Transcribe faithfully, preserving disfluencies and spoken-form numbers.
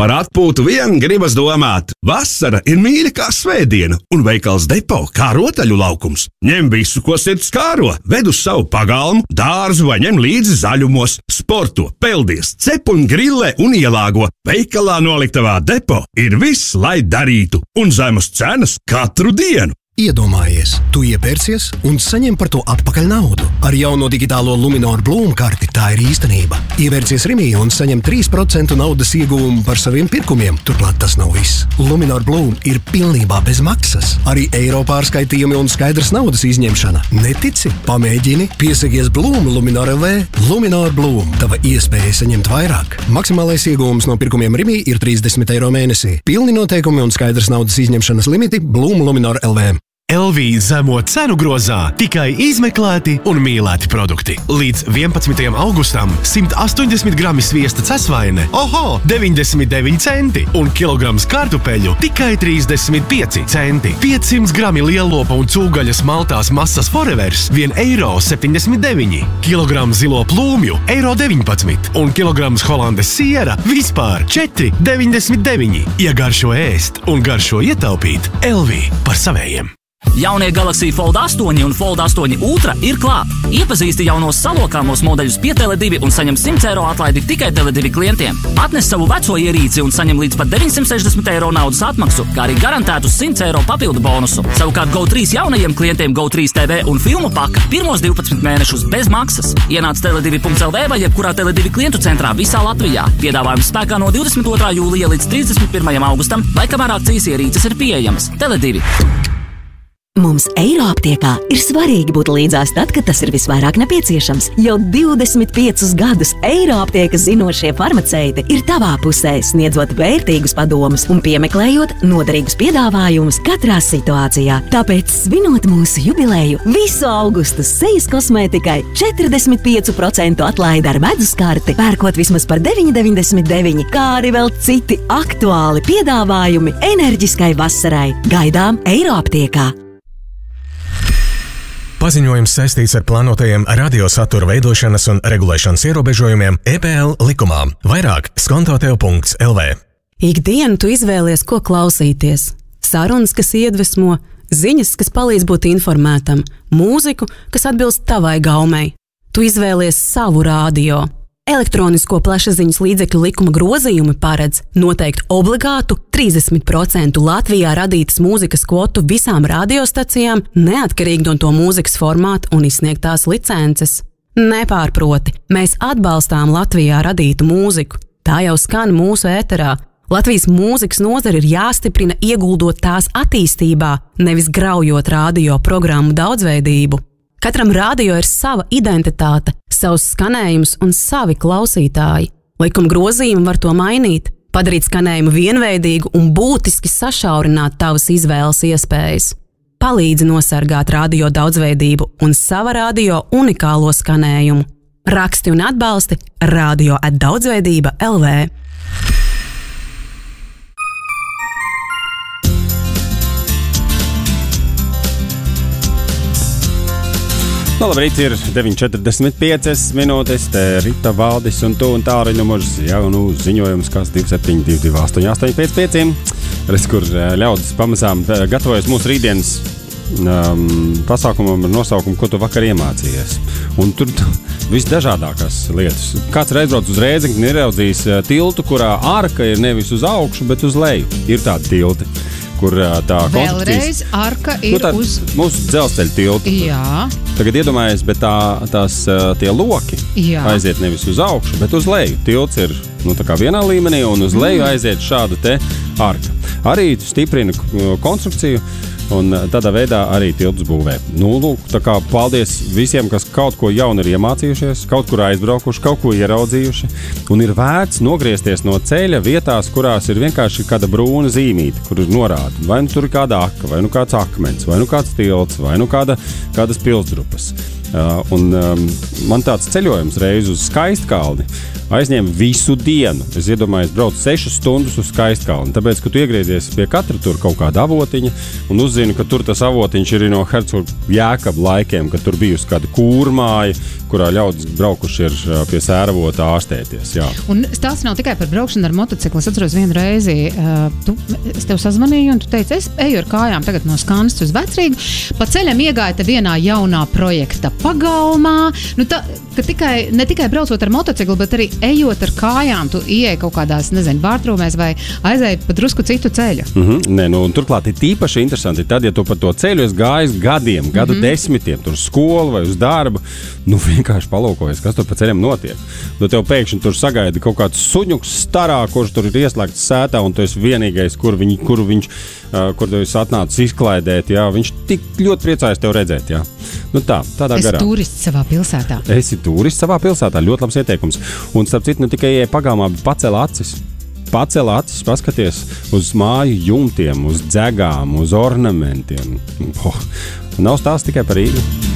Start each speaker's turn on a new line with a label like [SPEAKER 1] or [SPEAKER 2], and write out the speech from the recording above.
[SPEAKER 1] Par atpūtu vien gribas domāt. Vasara ir mīļa kā svētdiena, un veikals Depo kā rotaļu laukums. Ņem visu, ko sirds kāro, ved uz savu pagalmu, dārzu vai ņem līdzi zaļumos, sporto, peldies, cep un grillē un ielāgo. Veikalā noliktavā Depo ir viss, lai darītu, un zemes cenas katru dienu.
[SPEAKER 2] Iedomājies, tu iepērcies un saņem par to atpakaļ naudu. Ar jauno digitālo Luminor Bloom karti tā ir īstenība. Ievērcies Rimī un saņem trīs procenti naudas ieguvumu par saviem pirkumiem. Turklāt tas nav viss. Luminor Bloom ir pilnībā bez maksas. Arī eiro pārskaitījumi un skaidrs naudas izņemšana. Netici? Pamēģini. Piesakies Bloom Luminor L V. Luminor Bloom. Tava iespēja saņemt vairāk. Maksimālais ieguvums no pirkumiem Rimī ir trīsdesmit eiro mēnesī. Pilni noteikumi un skaidrs naudas izņemšanas limiti Bloom Luminor L V.
[SPEAKER 3] L V zemo cenu grozā tikai izmeklēti un mīlēti produkti. Līdz vienpadsmitajam augustam simt astoņdesmit grami sviesta cesvaine, oho, deviņdesmit deviņi centi, un kilograms kartupeļu tikai trīsdesmit pieci centi. piecsimt grami lielopa un cūgaļas maltās masas Forevers vien eiro septiņdesmit deviņi, kilograms zilo plūmju eiro deviņpadsmit, un kilograms holandes siera vispār četri deviņdesmit deviņi. Ja garšo ēst un garšo ietaupīt, L V par savējiem.
[SPEAKER 4] Jaunie Galaxy Fold astoņi un Fold astoņi Ultra ir klāt. Iepazīsti jaunos salokāmos modeļus pie Tele divi un saņem simt eiro atlaidi tikai Tele divi klientiem. Atnes savu veco ierīci un saņem līdz pat deviņsimt sešdesmit eiro naudas atmaksu, kā arī garantētu simt eiro papildu bonusu. Savukārt Go trīs jaunajiem klientiem Go trīs T V un filmu paka pirmos divpadsmit mēnešus bez maksas. Ienāc tele divi punkts L V vai jebkurā Tele divi klientu centrā visā Latvijā. Piedāvājums spēkā no divdesmit otrā jūlija līdz trīsdesmit pirmajam augustam, vai kamēr akcijas ierīces ir pieejamas. Tele divi.
[SPEAKER 5] Mums Eiroaptiekā ir svarīgi būt līdzās tad, kad tas ir visvairāk nepieciešams. Jau divdesmit piecus gadus Eiroaptiekas zinošie farmaceiti ir tavā pusē, sniedzot vērtīgus padomus un piemeklējot noderīgus piedāvājumus katrā situācijā. Tāpēc, svinot mūsu jubileju, visu augustu sejas kosmētikai četrdesmit pieci procenti atlaide ar meduskarti, pērkot vismaz par deviņi deviņdesmit deviņi, kā arī vēl citi aktuāli piedāvājumi enerģiskai vasarai. Gaidām Eiroaptiekā!
[SPEAKER 3] Paziņojums saistīts ar plānotajiem radiosatura veidošanas un regulēšanas ierobežojumiem E P L likumā. Vairāk skontotev punkts L V.
[SPEAKER 6] Ikdienu tu izvēlies, ko klausīties. Sarunas, kas iedvesmo, ziņas, kas palīdz būt informētam, mūziku, kas atbilst tavai gaumei. Tu izvēlies savu radio. Elektronisko plašsaziņas līdzekļu likuma grozījumi paredz noteikt obligātu trīsdesmit procentu Latvijā radītas mūzikas kvotu visām radiostacijām, neatkarīgi no to mūzikas formāta un izsniegtās licences. Nepārproti, mēs atbalstām Latvijā radītu mūziku. Tā jau skan mūsu ēterā. Latvijas mūzikas nozare ir jāstiprina ieguldot tās attīstībā, nevis graujot radio programmu daudzveidību. Katram radio ir sava identitāte, savs skanējums un savi klausītāji. Likuma grozījumi var to mainīt, padarīt skanējumu vienveidīgu un būtiski sašaurināt tavas izvēles iespējas. Palīdzi nosargāt radio daudzveidību un sava radio unikālo skanējumu. Raksti un atbalsti radio at daudzveidība L V.
[SPEAKER 7] Nu, labrīt, ir deviņi četrdesmit piecas minūtes, te Rita Valdis un tu un tāri numurs jaunu ziņojums, kas divi septiņi divi divi astoņi astoņi pieci pieci. Redz, kur ļaudis pamazām gatavojas mūsu rītdienas um, pasākumam ar nosaukumu, ko tu vakar iemācījies. Un tur visdažādākās lietas. Kāds ir aizbrauc uz Rēzekni, ir ieraudzījis tiltu, kurā arka ir nevis uz augšu, bet uz leju. Ir tādi tilti, kur tā
[SPEAKER 8] vēlreiz arka ir
[SPEAKER 7] nu, tā,
[SPEAKER 8] uz...
[SPEAKER 7] mūsu dzelzceļa tiltu.
[SPEAKER 8] Jā.
[SPEAKER 7] Tagad iedomājies, bet tā, tās, tie loki Jā. aiziet nevis uz augšu, bet uz leju. Tilts ir nu, tā kā vienā līmenī, un uz leju aiziet šāda te arka. Arī stiprina konstrukciju, un tādā veidā arī tiltus būvē. Nu, lūk, tā kā paldies visiem, kas kaut ko jaunu ir iemācījušies, kaut kur aizbraukuši, kaut ko ieraudzījuši, un ir vērts nogriezties no ceļa vietās, kurās ir vienkārši kāda brūna zīmīte, kur ir norāda. Vai nu tur ir kāda aka, vai nu kāds akmens, vai nu kāds tilts, vai nu kāda, kādas pilsdrupas. Uh, un um, man tāds ceļojums reiz uz Skaistkalni aizņēma visu dienu. Es iedomājos braucu sešas stundas uz Skaistkalni, tāpēc, ka tu iegriezies pie katra tur kaut kāda avotiņa un uzzini, ka tur tas avotiņš ir no Hercoga Jēkaba laikiem, ka tur bijusi kāda kūrmāja, kurā ļaudis braukuši ir pie sērvota ārstēties. Jā.
[SPEAKER 8] Un stāsts nav tikai par braukšanu ar motociklu. Es atceros vienu reizi, uh, tu, es tev sazvanīju, un tu teici, es eju ar kājām tagad no Skanstas uz Vecrīgu. Pa ceļam iegāja te vienā jaunā projekta pagalmā. Nu, tā, ka tikai, ne tikai braucot ar motociklu, bet arī ejot ar kājām, tu ieej kaut kādās, nezinu, bārtrūmēs vai aizēji pa drusku citu ceļu.
[SPEAKER 7] Mm-hmm. Nē, nu, un turklāt ir tīpaši interesanti, tad, ja tu pa to ceļu esi gājis gadiem, gadu mm-hmm. desmitiem, tur uz skolu vai uz darbu, nu vienkārši palūkojies, kas tur pa ceļam notiek. Nu, tev pēkšņi tur sagaida kaut kāds suņuks starā, kurš tur ir ieslēgts sētā, un tu esi vienīgais, kur, viņ, kur viņš, uh, kur tu esi atnācis izklaidēt, jā. Viņš tik ļoti priecājas tev redzēt, jā. Nu tā, tādā
[SPEAKER 8] es
[SPEAKER 7] garā.
[SPEAKER 8] Esi turists savā pilsētā.
[SPEAKER 7] Esi turists savā pilsētā, ļoti labs ieteikums. Un starp citu, ne tikai ieej pagalmā, bet pacel acis. Pacel acis, paskaties uz māju jumtiem, uz dzegām, uz ornamentiem. Oh, nav stāsts tikai par Rīgu.